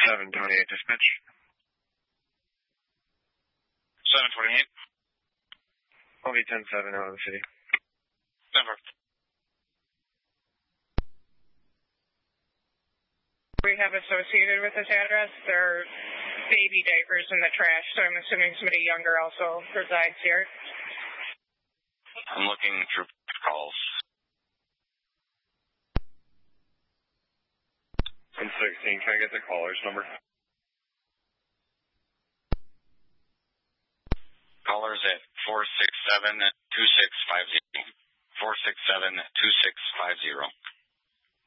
728 dispatch. 728. I'll be 10-7 out of the city. Denver. We have associated with this address. There are baby diapers in the trash, so I'm assuming somebody younger also resides here. I'm looking through calls. 16, can I get the caller's number? Callers at 467-2650. 467-2650.